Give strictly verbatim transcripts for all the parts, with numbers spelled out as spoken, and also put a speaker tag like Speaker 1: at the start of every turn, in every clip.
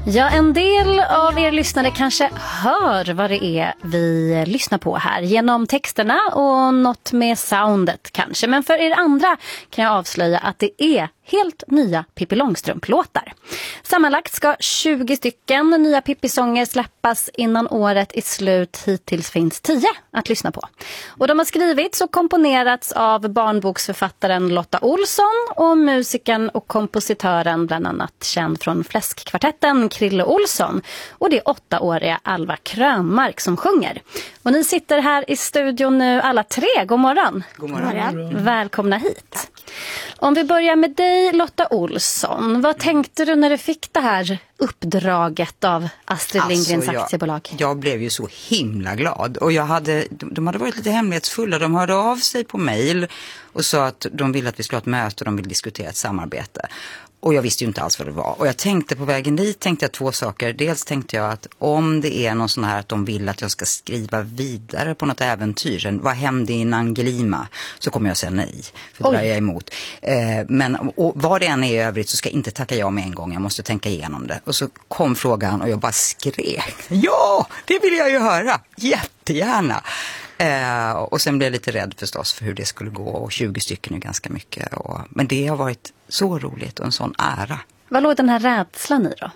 Speaker 1: Ja, en del av er lyssnare kanske hör vad det är vi lyssnar på här genom texterna och något med soundet kanske. Men för er andra kan jag avslöja att det är helt nya Pippi Långstrump-låtar. Sammanlagt ska tjugo stycken nya Pippi-sånger släppas innan året är slut. Hittills finns tio att lyssna på. Och de har skrivits och komponerats av barnboksförfattaren Lotta Olsson och musikern och kompositören bland annat känd från Fläskkvartetten Krille Olsson. Och det är åttaåriga Alva Krönmark som sjunger. Och ni sitter här i studion nu alla tre. God morgon.
Speaker 2: God morgon. God morgon.
Speaker 1: Välkomna hit. Om vi börjar med dig, Lotta Olsson. Vad tänkte du när du fick det här uppdraget av Astrid Lindgrens
Speaker 2: alltså,
Speaker 1: aktiebolag?
Speaker 2: Jag, jag blev ju så himla glad. Och jag hade, de, de hade varit lite hemlighetsfulla. De hörde av sig på mejl och sa att de ville att vi skulle ha ett möte och de ville diskutera ett samarbete. Och jag visste ju inte alls vad det var. Och jag tänkte på vägen dit tänkte jag två saker. Dels tänkte jag att om det är någon sån här att de vill att jag ska skriva vidare på något äventyr. Vad hände i Nanglima? Så kommer jag säga nej. För det där är jag emot. Eh, men och vad det än är i övrigt så ska jag inte tacka ja med en gång. Jag måste tänka igenom det. Och så kom frågan och jag bara skrek. Ja, det vill jag ju höra. Jättegärna. Eh, och sen blev jag lite rädd förstås för hur det skulle gå. Och tjugo stycken är ganska mycket. Och, men det har varit så roligt och en sån ära.
Speaker 1: Vad låg den här rädslan i då?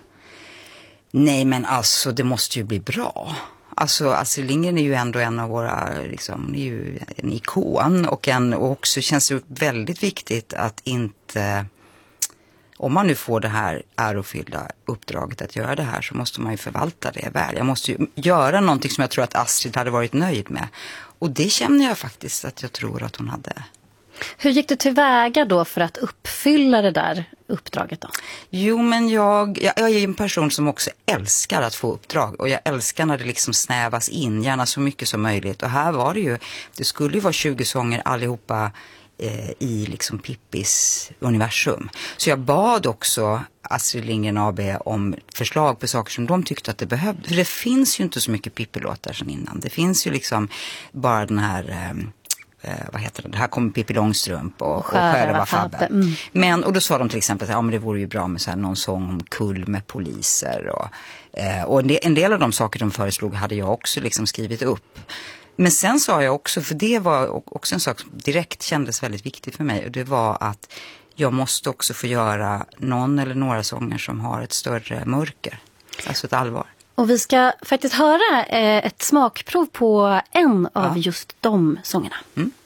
Speaker 2: Nej men alltså det måste ju bli bra. Alltså Astrid Lindgren är ju ändå en av våra, liksom, är ju en ikon. Och, en, och också känns det väldigt viktigt att inte... Om man nu får det här ärofyllda uppdraget att göra det här så måste man ju förvalta det väl. Jag måste ju göra någonting som jag tror att Astrid hade varit nöjd med. Och det känner jag faktiskt att jag tror att hon hade.
Speaker 1: Hur gick du tillväga då för att uppfylla det där uppdraget då?
Speaker 2: Jo men jag, jag, jag är en person som också älskar att få uppdrag. Och jag älskar när det liksom snävas in, gärna så mycket som möjligt. Och här var det ju, det skulle ju vara tjugo sånger allihopa i liksom Pippis universum. Så jag bad också Astrid Lindgren A B om förslag på saker som de tyckte att det behövde. För det finns ju inte så mycket Pippi-låtar som innan. Det finns ju liksom bara den här... Eh, vad heter det? Det här kommer Pippi Långstrump och, och Själva Fabbe. Mm. Men, och då sa de till exempel att ja, men det vore ju bra med så här, någon sång om kull med poliser. Och, eh, och en, del, en del av de saker de föreslog hade jag också liksom skrivit upp. Men sen sa jag också, för det var också en sak som direkt kändes väldigt viktig för mig. Och det var att jag måste också få göra någon eller några sånger som har ett större mörker. Alltså ett allvar.
Speaker 1: Och vi ska faktiskt höra eh, ett smakprov på en av
Speaker 2: ja.
Speaker 1: just de sångerna.
Speaker 2: Mm.